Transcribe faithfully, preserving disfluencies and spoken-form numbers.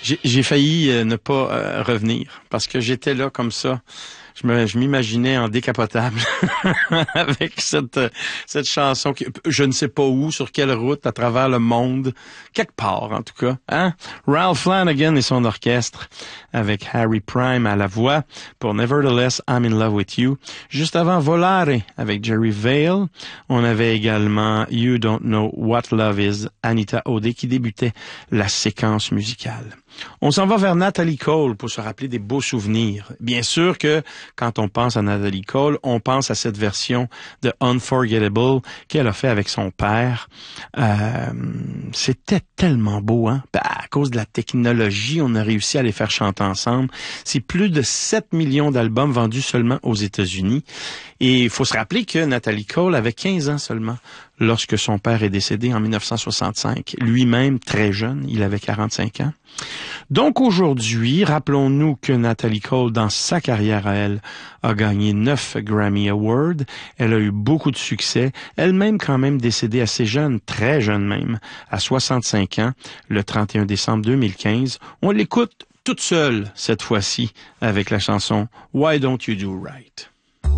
J'ai, j'ai failli euh, ne pas euh, revenir parce que j'étais là comme ça. Je me, je m'imaginais en décapotable avec cette cette chanson qui, je ne sais pas où, sur quelle route, à travers le monde, quelque part en tout cas. Hein? Ralph Flanagan et son orchestre avec Harry Prime à la voix pour Nevertheless I'm in Love with You. Juste avant Volare avec Jerry Vale, on avait également You Don't Know What Love Is, Anita O'Day qui débutait la séquence musicale. On s'en va vers Natalie Cole pour se rappeler des beaux souvenirs. Bien sûr que quand on pense à Natalie Cole, on pense à cette version de Unforgettable qu'elle a fait avec son père. Euh, c'était tellement beau, hein? Ben, à cause de la technologie, on a réussi à les faire chanter ensemble. C'est plus de sept millions d'albums vendus seulement aux États-Unis. Et il faut se rappeler que Natalie Cole avait quinze ans seulement lorsque son père est décédé en dix-neuf cent soixante-cinq. Lui-même, très jeune, il avait quarante-cinq ans. Donc aujourd'hui, rappelons-nous que Natalie Cole, dans sa carrière à elle, a gagné neuf Grammy Awards. Elle a eu beaucoup de succès. Elle-même quand même décédée assez jeune, très jeune même, à soixante-cinq ans, le trente et un décembre deux mille quinze. On l'écoute toute seule, cette fois-ci, avec la chanson Why Don't You Do Right?